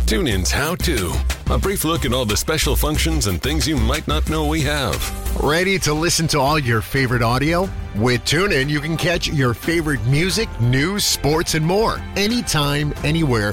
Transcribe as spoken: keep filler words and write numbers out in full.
TuneIn's How To. A brief look at all the special functions and things you might not know we have. Ready to listen to all your favorite audio? With TuneIn, you can catch your favorite music, news, sports, and more anytime, anywhere